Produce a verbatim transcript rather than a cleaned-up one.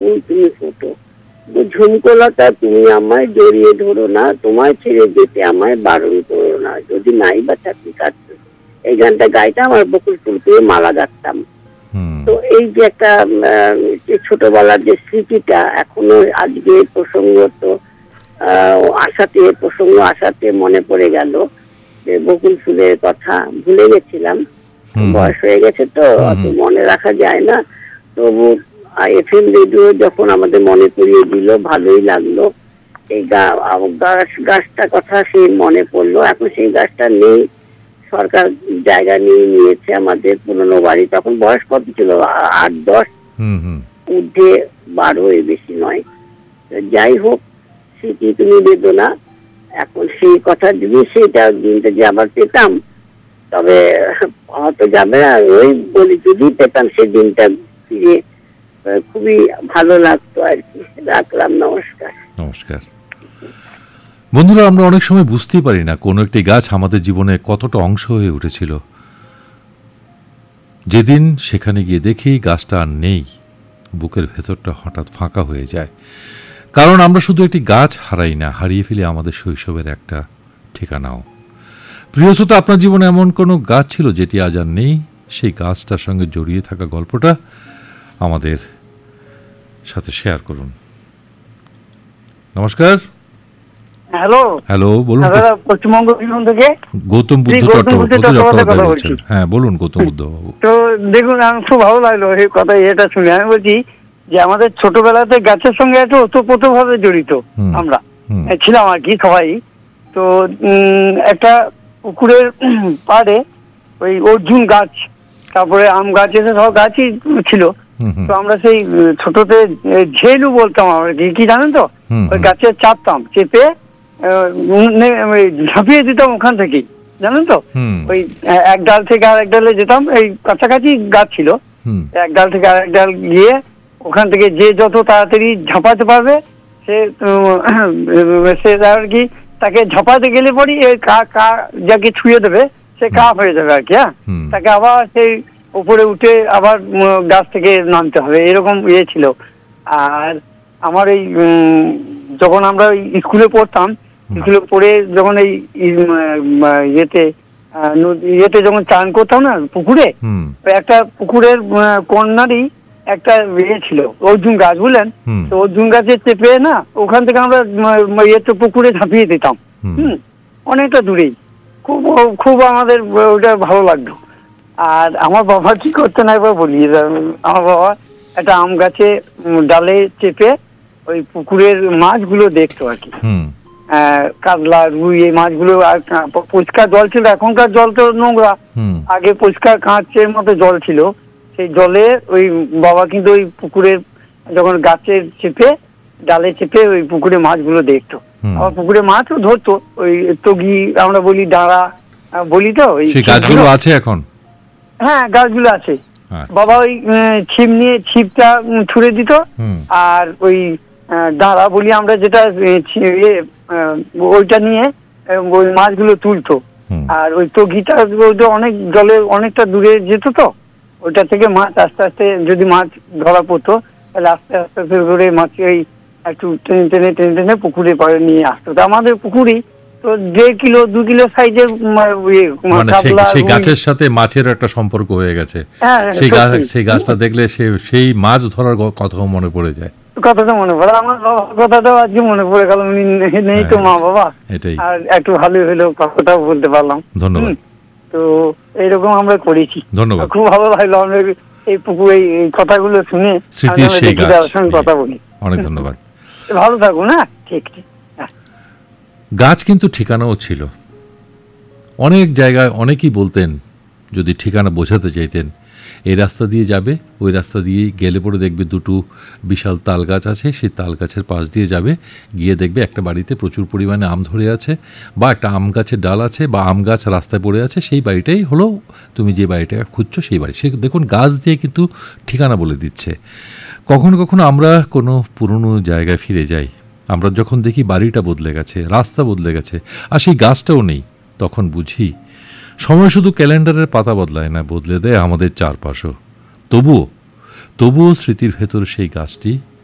ফুল তুমি ফোটো, ঝুমকোলতা তুমি আমায় জড়িয়ে ধরো না, তোমায় ছেড়ে যেতে আমায় বারণ করো না, যদি নাই বা থাকি কাটতো। এই গানটা গাইতাম, আমার বকুল ফুল পেয়ে মালা গাঁথতাম। তো এই যে একটা ছোটবেলার যে স্মৃতিটা এখনো আজকে প্রসঙ্গত আহ আশাতে প্রসঙ্গ আশাতে মনে পড়ে গেল যে বকুল ফুলের কথা ভুলে গেছিলাম, বয়স হয়ে গেছে তো অত মনে রাখা যায় না। তবু এফ এম রেডিও যখন আমাদের মনে করিয়ে দিল ভালোই লাগলো। এই গাছ গাছটা কথা সেই মনে পড়লো। এখন সেই গাছটা নেই, সরকার জায়গা নিয়ে নিয়েছে আমাদের পুরনো বাড়ি। তখন বয়স কত ছিল, আট দশ ঊর্ধ্বে, বারো এর বেশি নয়। যাই হোক, স্মৃতি তুমি বেদনা। এখন সেই কথা যদি সেইটা দিনটা যে আবার পেতাম তবে হয়তো যাবে না, ওই বলি যদি পেতাম সেই দিনটা ফিরে খুবই ভালো লাগতো আর কি। রাখলাম, নমস্কার। নমস্কার। বন্ধুরা, আমরা অনেক সময় বুঝতেই পারি না কোনো একটি গাছ আমাদের জীবনে কতটা অংশ হয়ে উঠেছিল। যেদিন সেখানে গিয়ে দেখি গাছটা আর নেই, বুকের ভেতরটা হঠাৎ ফাঁকা হয়ে যায়। কারণ আমরা শুধু একটি গাছ হারাই না, হারিয়ে ফেলি আমাদের শৈশবের একটা ঠিকানাও। প্রিয় শ্রোতা, আপনার জীবনে এমন কোনো গাছ ছিল যেটি আজ আর নেই? সেই গাছটার সঙ্গে জড়িয়ে থাকা গল্পটা আমাদের সাথে শেয়ার করুন। নমস্কার। হ্যালো হ্যালো, বলুন। পশ্চিমবঙ্গ থেকে গৌতম বুদ্ধ চট্টোপাধ্যায় বলছেন। হ্যাঁ, বলুন গৌতম বুদ্ধ বাবু। তো দেখুন, আমার খুব ভালো লাগলো এই কথা এটা শুনে। আমি বলছি যে আমাদের ছোটবেলাতে গাছের সঙ্গে একটু ওতপ্রোত ভাবে জড়িত আমরা ছিলাম আর কি সবাই। তো একটা পুকুরের পাড়ে ওই অর্জুন গাছ, তারপরে আম গাছ, এসে সব গাছই ছিল। তো আমরা সেই ছোটতে ঝেলু বলতাম আমরা, কি জানেন তো, ওই গাছে চাপতাম, চেপে ঝাঁপিয়ে দিতাম ওখান থেকেই, জানেন তো। ওই এক ডাল থেকে আর এক ডালে যেতাম, এই কাছাকাছি গাছ ছিল, এক ডাল থেকে আর এক ডাল গিয়ে ওখান থেকে যে যত তাড়াতাড়ি ঝাঁপাতে পারবে সে সে আর কি তাকে ঝাঁপাতে গেলে পরই কা কা যাকে ছুঁয়ে দেবে সে কাপ হয়ে যাবে আর কি। হ্যাঁ, তাকে আবার সেই উপরে উঠে আবার গাছ থেকে নামতে হবে, এরকম ইয়ে ছিল। আর আমার এই যখন আমরা স্কুলে পড়তাম, স্কুলে পড়ে যখন এই ইয়েতে ইয়েতে যখন চান করতাম না পুকুরে, একটা পুকুরের কর্নারই একটা ইয়ে ছিল অর্জুন গাছ, বুঝলেন তো। অর্জুন গাছে চেপে না ওখান থেকে আমরা ইয়েতে পুকুরে ঝাঁপিয়ে দিতাম, হম অনেকটা দূরেই। খুব খুব আমাদের ওটা ভালো লাগতো। আর আমার বাবা কি করতেন একবার বলি, আমার বাবা একটা আম গাছে ডালে চেপে ওই পুকুরের মাছগুলো দেখতো আর কি, কাতলা, রুই, এই মাছগুলো। আর পরিষ্কার জল ছিল, এখনকার জল তো নোংরা, আগে পরিষ্কার কাঁচের মতো জল ছিল। সেই জলে ওই বাবা কিন্তু ওই পুকুরের যখন গাছের চেপে ডালে চেপে ওই পুকুরে মাছগুলো দেখতো। আবার পুকুরে মাছও ধরতো, ওই তগি আমরা বলি, ডাঁড়া বলি তো। ওই গাছগুলো আছে এখন? হ্যাঁ, গাছগুলো আছে। বাবা ওই ছিপ নিয়ে ছিপটা ছুঁড়ে দিত, আর ওই ডাঁড়া বলি আমরা যেটা, ওইটা নিয়ে ওই মাছগুলো তুলতো। আর ওই তগিটা অনেক জলে অনেকটা দূরে যেত, তো ওইটা থেকে মাছ আস্তে আস্তে যদি মাছ ধরা পড়তো তাহলে আস্তে আস্তে করে মাছ ওই একটু টেনে টেনে টেনে টেনে পুকুরে পরে নিয়ে আসতো। তো আমাদের পুকুরেই তো দেড় কিলো দু কিলো সাইজের সেই গাছের সাথে মাছের একটা সম্পর্ক হয়ে গেছে। সেই গাছ, সেই গাছটা দেখলে সেই মাছ ধরার কথাও মনে পড়ে যায়। কথাটা মনে পড়ে, আমার বাবার কথাটাও আজকে মনে পড়ে গেল। নেই তো মা বাবা, এটাই। আর একটু ভালোই হলো, কথাটাও বলতে পারলাম। ধন্যবাদ। তো এইরকম আমরা করেছি। ধন্যবাদ, খুব ভালো লাগলো আমরা এই পুকুর এই কথাগুলো শুনে কথা বলি। অনেক ধন্যবাদ। ভালো থাকুন। হ্যাঁ, ঠিক ঠিক। গাছ কিন্তু ঠিকানাও ছিল। অনেক জায়গায় অনেকেই বলতেন, যদি ঠিকানা বোঝাতে চাইতেন, এই রাস্তা দিয়ে যাবে, ওই রাস্তা দিয়ে গেলে পরে দেখবে দুটো বিশাল তাল গাছ আছে, সেই তাল গাছের পাশ দিয়ে যাবে, গিয়ে দেখবে একটা বাড়িতে প্রচুর পরিমাণে আম ধরে আছে, বা একটা আম গাছের ডাল আছে, বা আম গাছ রাস্তায় পড়ে আছে, সেই বাড়িটাই হলো তুমি যে বাড়িটা খুঁজছো সেই বাড়ি। সে দেখুন গাছ দিয়ে কিন্তু ঠিকানা বলে দিচ্ছে। কখনো কখনো আমরা কোনো পুরনো জায়গায় ফিরে যাই, আমরা যখন দেখি বাড়িটা বদলে গেছে, রাস্তা বদলে গেছে, আর সেই গাছটাও নেই, তখন বুঝি সময় শুধু ক্যালেন্ডারের পাতা বদলায় না, বদলে দেয় আমাদের চারপাশও। তবুও তবুও স্মৃতির ভেতর সেই গাছটি